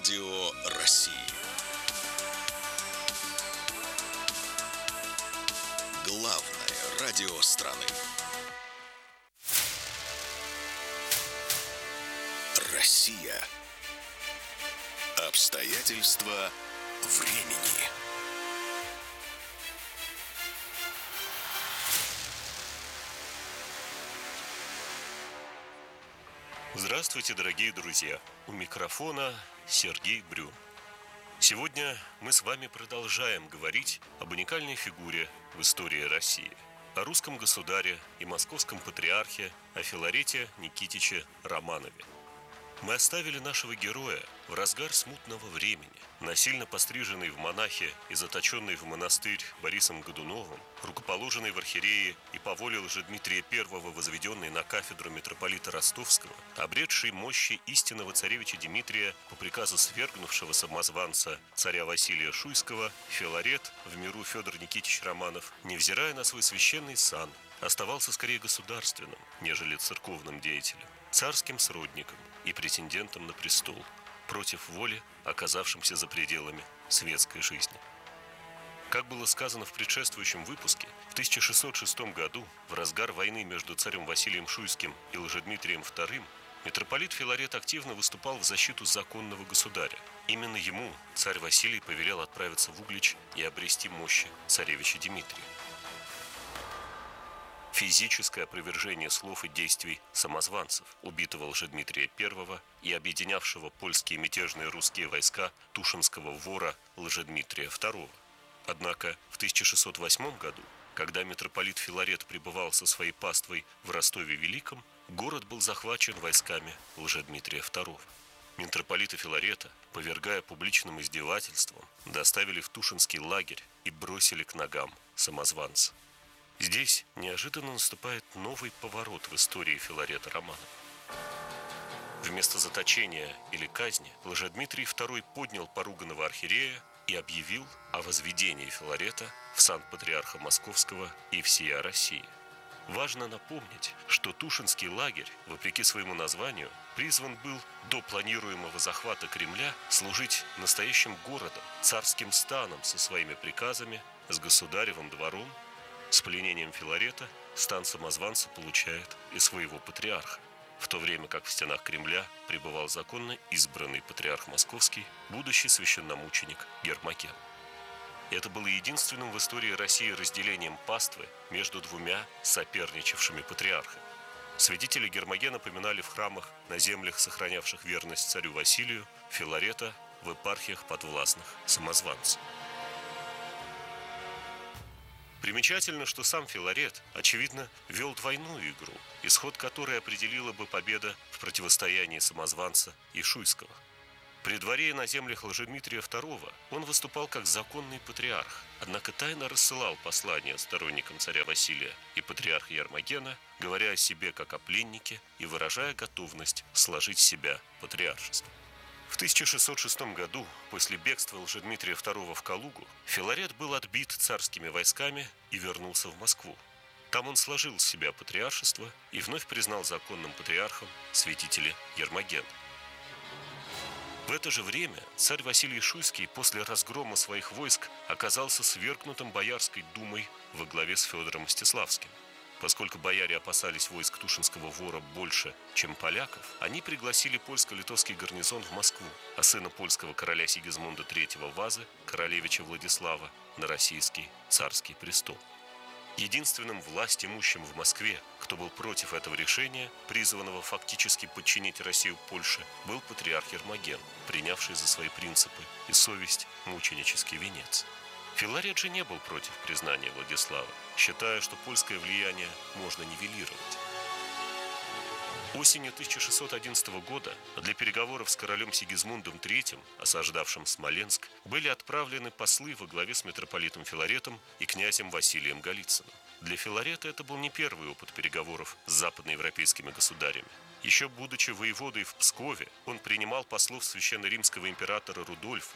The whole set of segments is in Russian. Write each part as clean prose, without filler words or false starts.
Радио России. Главное радио страны. Россия. Обстоятельства времени. Здравствуйте, дорогие друзья! У микрофона Сергей Брюн. Сегодня мы с вами продолжаем говорить об уникальной фигуре в истории России, о русском государе и московском патриархе, о Филарете Никитиче Романове. Мы оставили нашего героя в разгар смутного времени, насильно постриженный в монахи и заточенный в монастырь Борисом Годуновым, рукоположенный в архиереи и по воле Лжедмитрия I возведенный на кафедру митрополита Ростовского, обретший мощи истинного царевича Дмитрия по приказу свергнувшего самозванца царя Василия Шуйского, Филарет, в миру Федор Никитич Романов, невзирая на свой священный сан, оставался скорее государственным, нежели церковным деятелем, царским сродником и претендентом на престол, против воли, оказавшимся за пределами светской жизни. Как было сказано в предшествующем выпуске, в 1606 году, в разгар войны между царем Василием Шуйским и Лжедмитрием II, митрополит Филарет активно выступал в защиту законного государя. Именно ему царь Василий повелел отправиться в Углич и обрести мощи царевича Дмитрия. Физическое опровержение слов и действий самозванцев, убитого Лжедмитрия I и объединявшего польские мятежные русские войска Тушинского вора Лжедмитрия II. Однако в 1608 году, когда митрополит Филарет пребывал со своей паствой в Ростове-Великом, город был захвачен войсками Лжедмитрия II. Митрополита Филарета, повергая публичным издевательствам, доставили в Тушинский лагерь и бросили к ногам самозванца. Здесь неожиданно наступает новый поворот в истории Филарета Романова. Вместо заточения или казни Лжедмитрий II поднял поруганного архиерея и объявил о возведении Филарета в сан патриарха Московского и всея России. Важно напомнить, что Тушинский лагерь, вопреки своему названию, призван был до планируемого захвата Кремля служить настоящим городом, царским станом со своими приказами, с государевым двором. С пленением Филарета стан самозванца получает и своего патриарха, в то время как в стенах Кремля пребывал законно избранный патриарх Московский, будущий священномученик Гермоген. Это было единственным в истории России разделением паствы между двумя соперничавшими патриархами. Святители Гермогена поминали в храмах на землях, сохранявших верность царю Василию, Филарета в епархиях подвластных самозванцу. Примечательно, что сам Филарет, очевидно, вел двойную игру, исход которой определила бы победа в противостоянии самозванца и Шуйского. При дворе и на землях Лжедмитрия II он выступал как законный патриарх, однако тайно рассылал послания сторонникам царя Василия и патриарха Гермогена, говоря о себе как о пленнике и выражая готовность сложить с себя патриаршество. В 1606 году, после бегства Лжедмитрия II в Калугу, Филарет был отбит царскими войсками и вернулся в Москву. Там он сложил с себя патриаршество и вновь признал законным патриархом святителя Гермогена. В это же время царь Василий Шуйский после разгрома своих войск оказался свергнутым Боярской думой во главе с Федором Мстиславским. Поскольку бояре опасались войск Тушинского вора больше, чем поляков, они пригласили польско-литовский гарнизон в Москву, а сына польского короля Сигизмунда III Вазы, королевича Владислава, на российский царский престол. Единственным властимущим в Москве, кто был против этого решения, призванного фактически подчинить Россию Польше, был патриарх Гермоген, принявший за свои принципы и совесть мученический венец. Филарет же не был против признания Владислава, считая, что польское влияние можно нивелировать. Осенью 1611 года для переговоров с королем Сигизмундом III, осаждавшим Смоленск, были отправлены послы во главе с митрополитом Филаретом и князем Василием Голицыным. Для Филарета это был не первый опыт переговоров с западноевропейскими государями. Еще будучи воеводой в Пскове, он принимал послов священно-римского императора Рудольфа.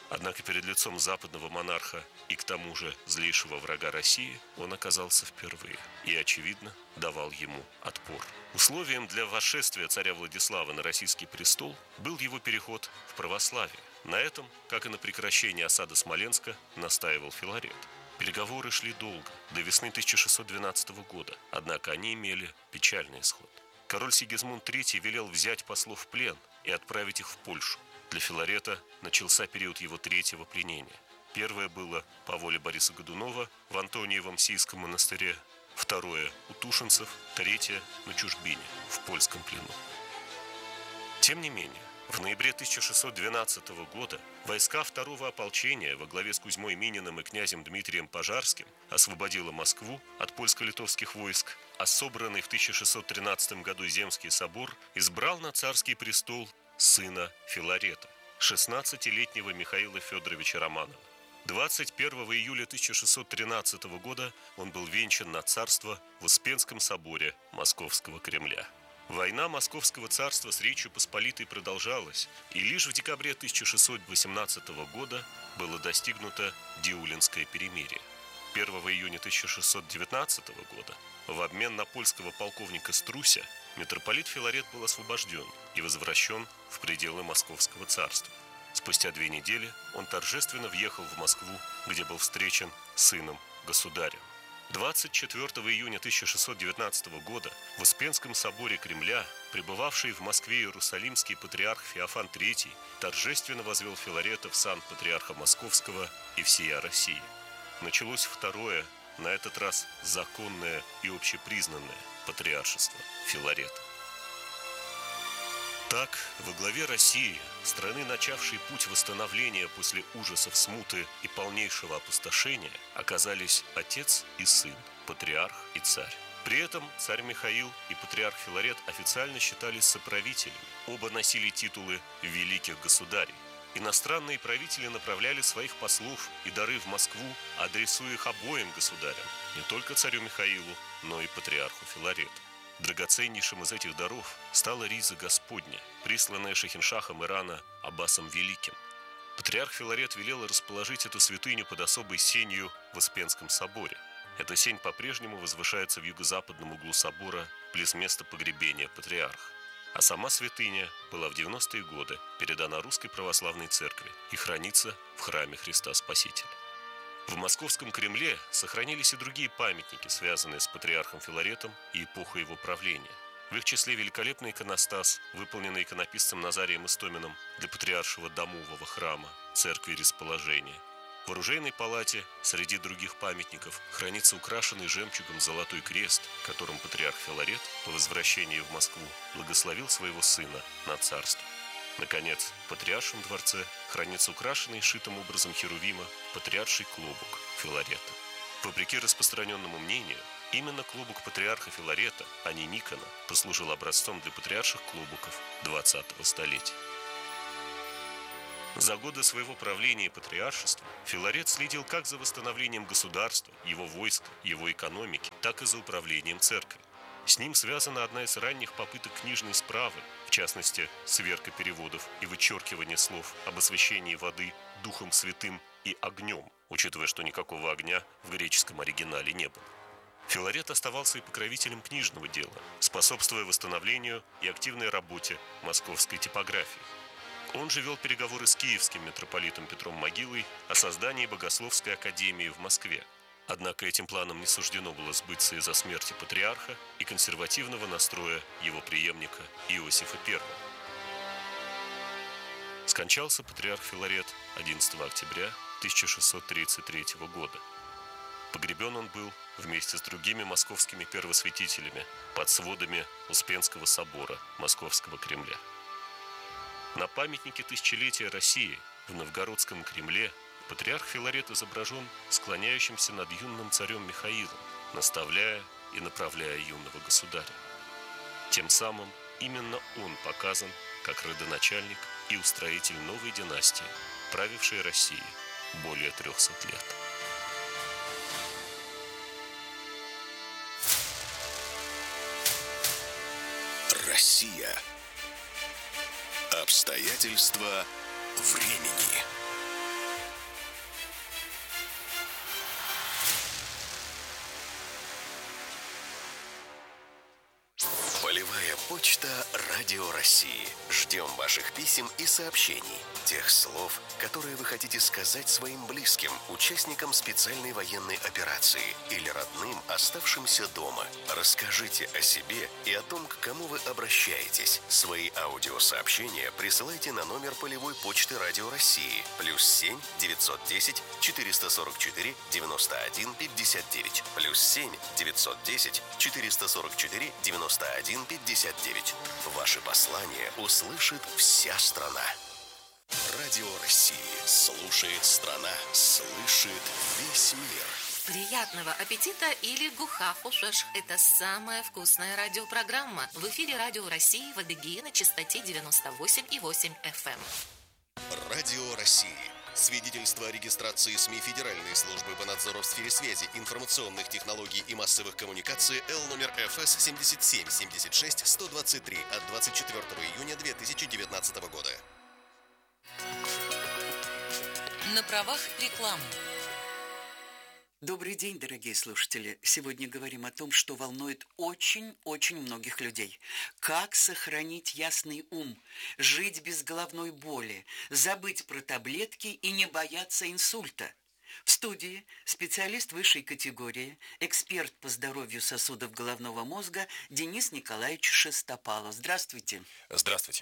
Однако перед лицом западного монарха и к тому же злейшего врага России он оказался впервые и, очевидно, давал ему отпор. Условием для восшествия царя Владислава на российский престол был его переход в православие. На этом, как и на прекращении осады Смоленска, настаивал Филарет. Переговоры шли долго, до весны 1612 года, однако они имели печальный исход. Король Сигизмунд III велел взять послов в плен и отправить их в Польшу. Для Филарета начался период его третьего пленения. Первое было по воле Бориса Годунова в Антониево-Мсийском монастыре, второе у тушинцев, третье на чужбине, в польском плену. Тем не менее, в ноябре 1612 года войска второго ополчения во главе с Кузьмой Мининым и князем Дмитрием Пожарским освободило Москву от польско-литовских войск, а собранный в 1613 году Земский собор избрал на царский престол сына Филарета, 16-летнего Михаила Федоровича Романова. 21 июля 1613 года он был венчан на царство в Успенском соборе Московского Кремля. Война Московского царства с Речью Посполитой продолжалась, и лишь в декабре 1618 года было достигнуто Диулинское перемирие. 1 июня 1619 года в обмен на польского полковника Струся митрополит Филарет был освобожден и возвращен в пределы Московского царства. Спустя 2 недели он торжественно въехал в Москву, где был встречен сыном государя. 24 июня 1619 года в Успенском соборе Кремля пребывавший в Москве иерусалимский патриарх Феофан III торжественно возвел Филарета в сан патриарха Московского и всея России. Началось второе, на этот раз законное и общепризнанное патриаршество Филарета. Так, во главе России, страны, начавшей путь восстановления после ужасов смуты и полнейшего опустошения, оказались отец и сын, патриарх и царь. При этом царь Михаил и патриарх Филарет официально считались соправителями. Оба носили титулы великих государей. Иностранные правители направляли своих послов и дары в Москву, адресуя их обоим государям, не только царю Михаилу, но и патриарху Филарету. Драгоценнейшим из этих даров стала риза Господня, присланная Шахиншахом Ирана Аббасом Великим. Патриарх Филарет велел расположить эту святыню под особой сенью в Успенском соборе. Эта сень по-прежнему возвышается в юго-западном углу собора, близ места погребения патриарха. А сама святыня была в 90-е годы передана Русской Православной Церкви и хранится в храме Христа Спасителя. В Московском Кремле сохранились и другие памятники, связанные с патриархом Филаретом и эпохой его правления. В их числе великолепный иконостас, выполненный иконописцем Назарием Истоминым для патриаршего домового храма, церкви Расположения. В оружейной палате среди других памятников хранится украшенный жемчугом золотой крест, которым патриарх Филарет по возвращении в Москву благословил своего сына на царство. Наконец, в Патриаршем дворце хранится украшенный шитым образом Херувима патриарший клобук Филарета. Вопреки распространенному мнению, именно клобук патриарха Филарета, а не Никона, послужил образцом для патриарших клобуков 20-го столетия. За годы своего правления и патриаршества Филарет следил как за восстановлением государства, его войска, его экономики, так и за управлением церковью. С ним связана одна из ранних попыток книжной справы, в частности, сверка переводов и вычеркивание слов об освящении воды Духом Святым и огнем, учитывая, что никакого огня в греческом оригинале не было. Филарет оставался и покровителем книжного дела, способствуя восстановлению и активной работе московской типографии. Он же вел переговоры с киевским митрополитом Петром Могилой о создании Богословской академии в Москве. Однако этим планам не суждено было сбыться из-за смерти патриарха и консервативного настроя его преемника Иосифа I. Скончался патриарх Филарет 11 октября 1633 года. Погребен он был вместе с другими московскими первосвятителями под сводами Успенского собора Московского Кремля. На памятнике тысячелетия России в Новгородском Кремле патриарх Филарет изображен склоняющимся над юным царем Михаилом, наставляя и направляя юного государя. Тем самым именно он показан как родоначальник и устроитель новой династии, правившей Россией более 300 лет. Россия. Обстоятельства времени. Почта Радио России. Ждем ваших писем и сообщений. Тех слов, которые вы хотите сказать своим близким, участникам специальной военной операции или родным, оставшимся дома. Расскажите о себе и о том, к кому вы обращаетесь. Свои аудиосообщения присылайте на номер полевой почты Радио России +7 910 444 91 59 +7 910 444 91 59. Ваши послания услышит вся страна. Радио России слушает страна, слышит весь мир. Приятного аппетита или гухафушеш. Это самая вкусная радиопрограмма. В эфире Радио России в Адыгее на частоте 98,8 FM. Радио России. Свидетельство о регистрации СМИ Федеральной службы по надзору в сфере связи, информационных технологий и массовых коммуникаций Л номер ФС 7776 123 от 24 июня 2019 года. На правах рекламы. Добрый день, дорогие слушатели. Сегодня говорим о том, что волнует очень-очень многих людей. Как сохранить ясный ум, жить без головной боли, забыть про таблетки и не бояться инсульта. В студии специалист высшей категории, эксперт по здоровью сосудов головного мозга Денис Николаевич Шестопалов. Здравствуйте. Здравствуйте.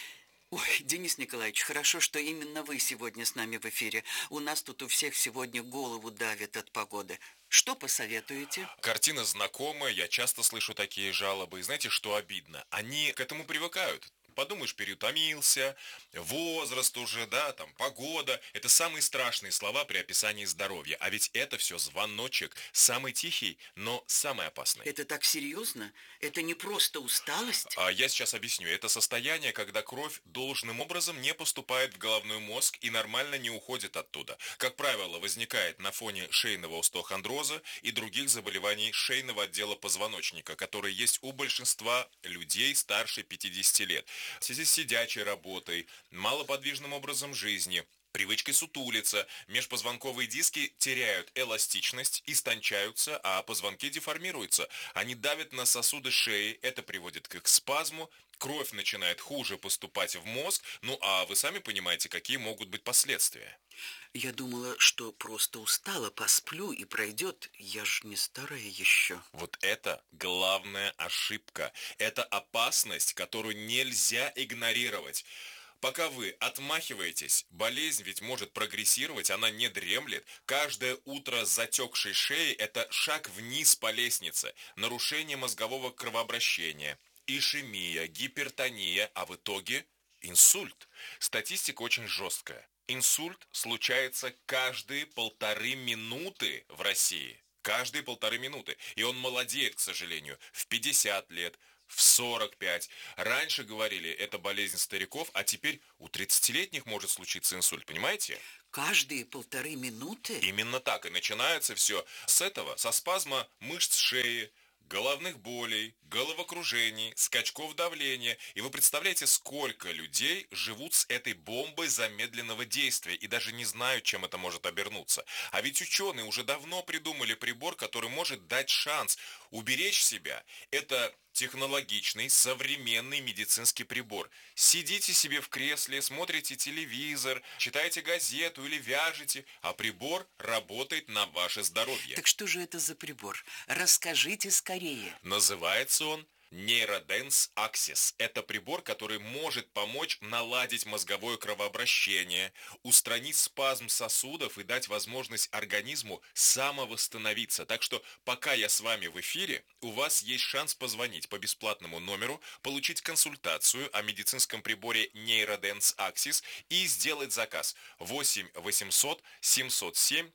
Ой, Денис Николаевич, хорошо, что именно вы сегодня с нами в эфире. У нас тут у всех сегодня голову давит от погоды. Что посоветуете? Картина знакомая, я часто слышу такие жалобы. И знаете, что обидно? Они к этому привыкают. Подумаешь, переутомился, возраст уже, да, там, погода. Это самые страшные слова при описании здоровья. А ведь это все звоночек, самый тихий, но самый опасный. Это так серьезно? Это не просто усталость? Я сейчас объясню. Это состояние, когда кровь должным образом не поступает в головной мозг и нормально не уходит оттуда. Как правило, возникает на фоне шейного остеохондроза и других заболеваний шейного отдела позвоночника, которые есть у большинства людей старше 50 лет. В связи с сидячей работой, малоподвижным образом жизни, привычкой сутулиться, межпозвонковые диски теряют эластичность, истончаются, а позвонки деформируются. Они давят на сосуды шеи, это приводит к их спазму, кровь начинает хуже поступать в мозг, ну а вы сами понимаете, какие могут быть последствия. Я думала, что просто устала, посплю и пройдет. Я ж не старая еще. Вот это главная ошибка. Это опасность, которую нельзя игнорировать. Пока вы отмахиваетесь, болезнь ведь может прогрессировать, она не дремлет. Каждое утро с затекшей шеей – это шаг вниз по лестнице, нарушение мозгового кровообращения, ишемия, гипертония, а в итоге инсульт. Статистика очень жесткая. Инсульт случается каждые 1,5 минуты в России. Каждые 1,5 минуты. И он молодеет, к сожалению, в 50 лет, в 45. Раньше говорили, это болезнь стариков, а теперь у 30-летних может случиться инсульт, понимаете? Каждые 1,5 минуты? Именно так. И начинается все с этого, со спазма мышц шеи, головных болей, головокружений, скачков давления. И вы представляете, сколько людей живут с этой бомбой замедленного действия и даже не знают, чем это может обернуться. А ведь ученые уже давно придумали прибор, который может дать шанс уберечь себя. Это технологичный, современный медицинский прибор. Сидите себе в кресле, смотрите телевизор, читаете газету или вяжете, а прибор работает на ваше здоровье. Так что же это за прибор? Расскажите скорее. Называется он Neurodance Axis. Это прибор, который может помочь наладить мозговое кровообращение, устранить спазм сосудов и дать возможность организму самовосстановиться. Так что пока я с вами в эфире, у вас есть шанс позвонить по бесплатному номеру, получить консультацию о медицинском приборе Neurodance Axis и сделать заказ 8 800 707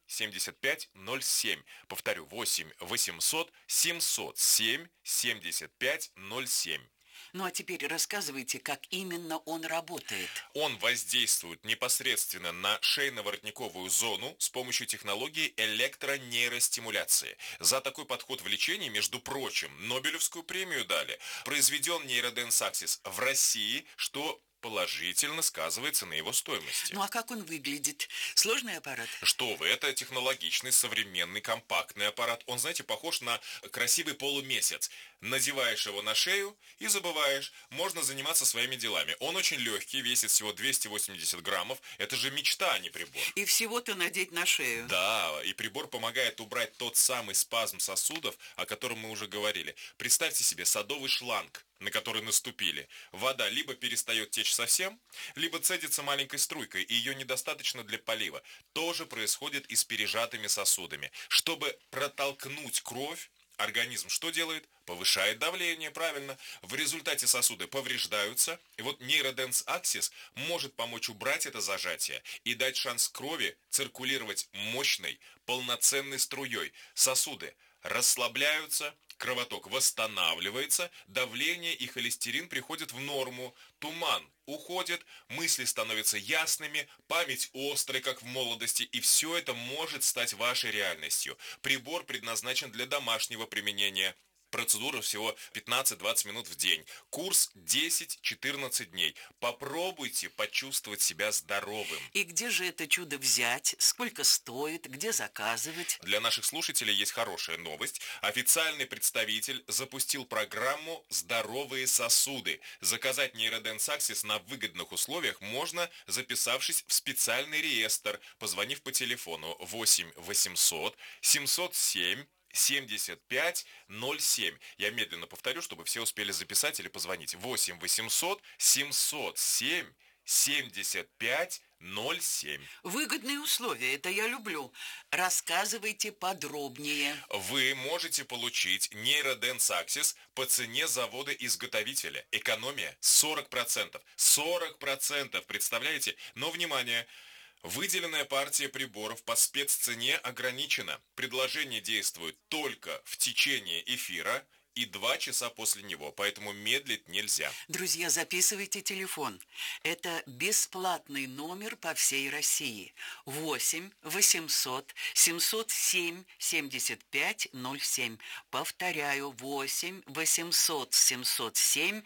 75 07. Повторю, 8 800 707 75 07. Ну а теперь рассказывайте, как именно он работает. Он воздействует непосредственно на шейно-воротниковую зону с помощью технологии электронейростимуляции. За такой подход в лечении, между прочим, Нобелевскую премию дали. Произведен Neurodance Axis в России, что положительно сказывается на его стоимости. Ну а как он выглядит? Сложный аппарат? Что вы, это технологичный, современный, компактный аппарат. Он, знаете, похож на красивый полумесяц. Надеваешь его на шею и забываешь. Можно заниматься своими делами. Он очень легкий, весит всего 280 граммов. Это же мечта, а не прибор. И всего-то надеть на шею. Да, и прибор помогает убрать тот самый спазм сосудов, о котором мы уже говорили. Представьте себе садовый шланг, на который наступили. Вода либо перестает течь совсем, либо цедится маленькой струйкой, и ее недостаточно для полива. То же происходит и с пережатыми сосудами. Чтобы протолкнуть кровь, организм что делает? Повышает давление, правильно. В результате сосуды повреждаются. И вот нейроденс Axis может помочь убрать это зажатие и дать шанс крови циркулировать мощной, полноценной струей. Сосуды расслабляются, кровоток восстанавливается, давление и холестерин приходят в норму, туман уходит, мысли становятся ясными, память острой, как в молодости, и все это может стать вашей реальностью. Прибор предназначен для домашнего применения. Процедура всего 15-20 минут в день. Курс 10-14 дней. Попробуйте почувствовать себя здоровым. И где же это чудо взять? Сколько стоит? Где заказывать? Для наших слушателей есть хорошая новость. Официальный представитель запустил программу «Здоровые сосуды». Заказать нейроденс Axis на выгодных условиях можно, записавшись в специальный реестр, позвонив по телефону 8 800 707 7507. Я медленно повторю, чтобы все успели записать или позвонить. 8 800 707 7507. Выгодные условия, это я люблю. Рассказывайте подробнее. Вы можете получить нейроденс Axis по цене завода-изготовителя. Экономия 40%. 40%, представляете? Но, внимание! Выделенная партия приборов по спеццене ограничена. Предложение действует только в течение эфира и 2 часа после него, поэтому медлить нельзя. Друзья, записывайте телефон. Это бесплатный номер по всей России. 8 800 707 7507. Повторяю, 8 800 707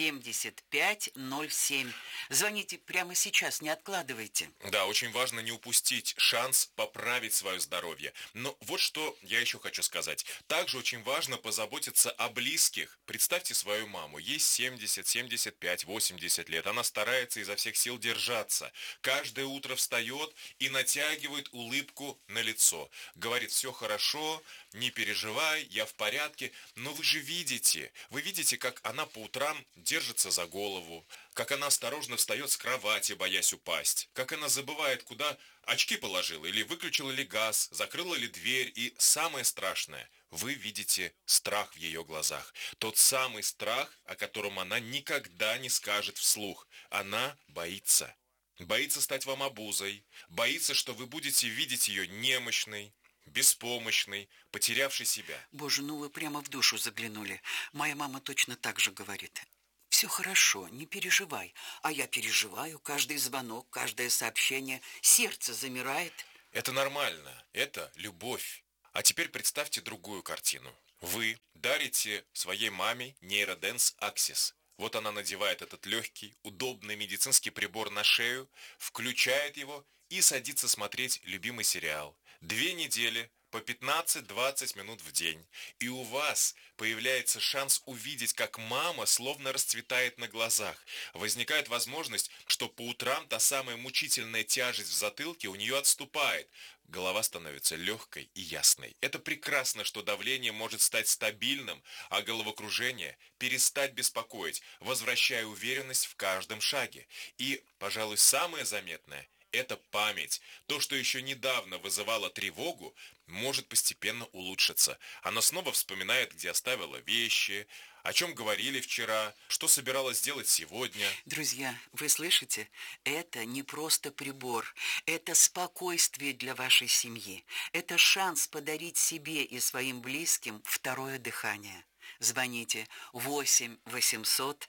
7507. Звоните прямо сейчас, не откладывайте. Да, очень важно не упустить шанс поправить свое здоровье. Но вот что я еще хочу сказать. Также очень важно позаботиться о близких. Представьте свою маму. Ей 70, 75, 80 лет. Она старается изо всех сил держаться. Каждое утро встает и натягивает улыбку на лицо. Говорит: все хорошо, не переживай, я в порядке. Но вы же видите, как она по утрам держится за голову, как она осторожно встает с кровати, боясь упасть, как она забывает, куда очки положила, или выключила ли газ, закрыла ли дверь, и самое страшное, вы видите страх в ее глазах. Тот самый страх, о котором она никогда не скажет вслух. Она боится. Боится стать вам обузой, боится, что вы будете видеть ее немощной, беспомощной, потерявшей себя. Боже, ну вы прямо в душу заглянули. Моя мама точно так же говорит. Все хорошо, не переживай. А я переживаю. Каждый звонок, каждое сообщение. Сердце замирает. Это нормально. Это любовь. А теперь представьте другую картину. Вы дарите своей маме нейроденс Axis. Вот она надевает этот легкий, удобный медицинский прибор на шею, включает его и садится смотреть любимый сериал. 2 недели по 15-20 минут в день. И у вас появляется шанс увидеть, как мама словно расцветает на глазах. Возникает возможность, что по утрам та самая мучительная тяжесть в затылке у нее отступает. Голова становится легкой и ясной. Это прекрасно, что давление может стать стабильным, а головокружение перестать беспокоить, возвращая уверенность в каждом шаге. И, пожалуй, самое заметное – это память. То, что еще недавно вызывало тревогу, может постепенно улучшиться. Она снова вспоминает, где оставила вещи, о чем говорили вчера, что собиралась сделать сегодня. Друзья, вы слышите? Это не просто прибор. Это спокойствие для вашей семьи. Это шанс подарить себе и своим близким второе дыхание. Звоните 8 800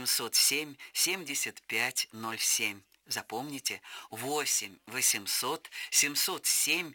707 7507. Запомните, 8 800 707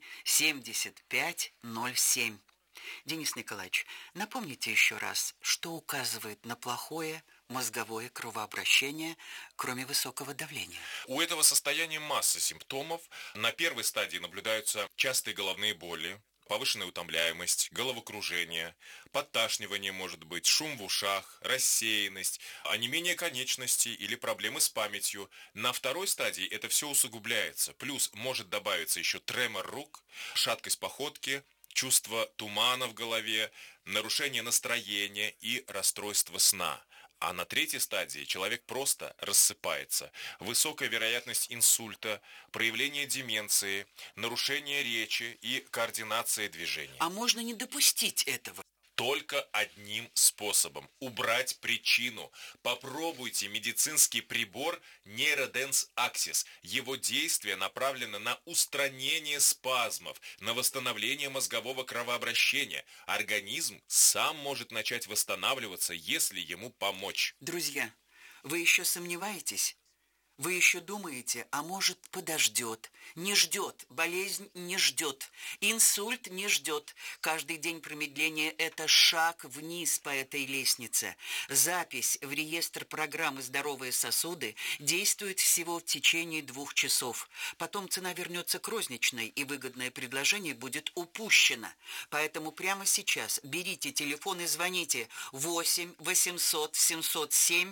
7507. Денис Николаевич, напомните еще раз, что указывает на плохое мозговое кровообращение, кроме высокого давления? У этого состояния масса симптомов. На первой стадии наблюдаются частые головные боли, повышенная утомляемость, головокружение, подташнивание может быть, шум в ушах, рассеянность, онемение конечностей или проблемы с памятью. На второй стадии это все усугубляется. Плюс может добавиться еще тремор рук, шаткость походки, чувство тумана в голове, нарушение настроения и расстройство сна. А на третьей стадии человек просто рассыпается. Высокая вероятность инсульта, проявление деменции, нарушение речи и координация движений. А можно не допустить этого? Только одним способом – убрать причину. Попробуйте медицинский прибор Neurodance Axis. Его действие направлено на устранение спазмов, на восстановление мозгового кровообращения. Организм сам может начать восстанавливаться, если ему помочь. Друзья, вы еще сомневаетесь? Вы еще думаете, а может подождет? Не ждет, болезнь не ждет, инсульт не ждет. Каждый день промедления – это шаг вниз по этой лестнице. Запись в реестр программы «Здоровые сосуды» действует всего в течение 2 часов. Потом цена вернется к розничной, и выгодное предложение будет упущено. Поэтому прямо сейчас берите телефон и звоните 8 800 707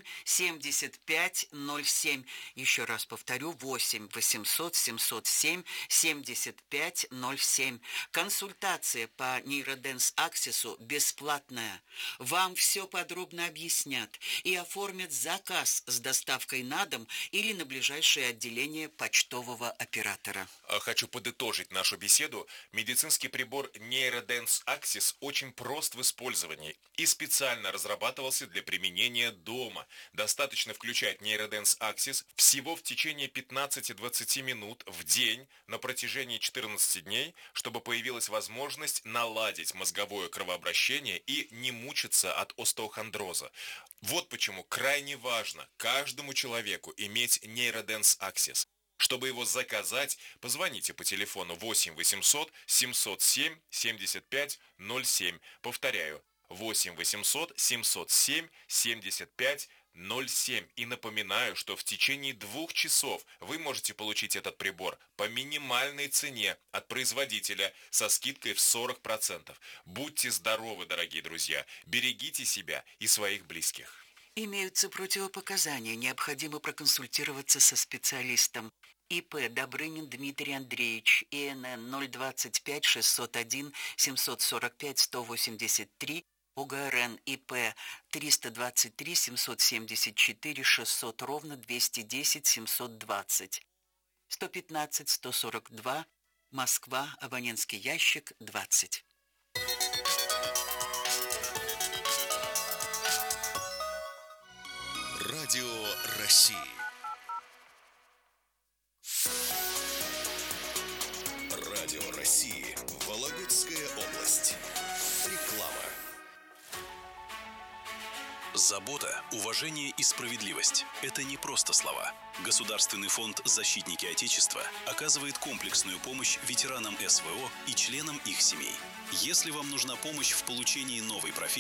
75 07. Еще раз повторю, 8 800 707 75 07. Консультация по Neurodance Axis бесплатная. Вам все подробно объяснят и оформят заказ с доставкой на дом или на ближайшее отделение почтового оператора. Хочу подытожить нашу беседу. Медицинский прибор Neurodance Axis очень прост в использовании и специально разрабатывался для применения дома. Достаточно включать Neurodance Axis всего в течение 15-20 минут в день на протяжении 14 дней, чтобы появилась возможность наладить мозговое кровообращение и не мучиться от остеохондроза. Вот почему крайне важно каждому человеку иметь Neurodance Axis. Чтобы его заказать, позвоните по телефону 8 800 707 75 07. Повторяю, 8 800 707 75 07. И напоминаю, что в течение 2 часов вы можете получить этот прибор по минимальной цене от производителя со скидкой в 40%. Будьте здоровы, дорогие друзья, берегите себя и своих близких. Имеются противопоказания, необходимо проконсультироваться со специалистом. ИП Добрынин Дмитрий Андреевич, ИНН 025 601 745 183, ОГРН ИП 323 774 600 ровно 210 720, 115 142, Москва, абонентский ящик 20. Радио России. Радио России. Вологодская область. Реклама. Забота, уважение и справедливость – это не просто слова. Государственный фонд «Защитники Отечества» оказывает комплексную помощь ветеранам СВО и членам их семей. Если вам нужна помощь в получении новой профессии,